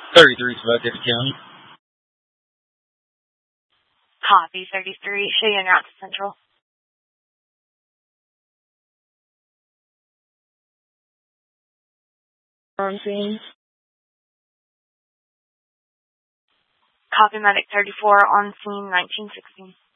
33 Smoke County. Copy, 33. Show you en route to Central. On scene. Copy, Medic 34, on scene 1916.